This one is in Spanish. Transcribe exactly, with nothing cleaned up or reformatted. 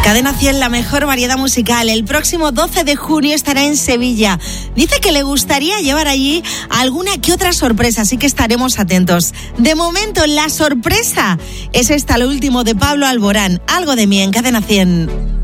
Cadena cien, la mejor variedad musical. El próximo doce de junio estará en Sevilla. Dice que le gustaría llevar allí alguna que otra sorpresa, así que estaremos atentos. De momento, la sorpresa es esta, lo último de Pablo Alborán. Algo de mí en Cadena cien.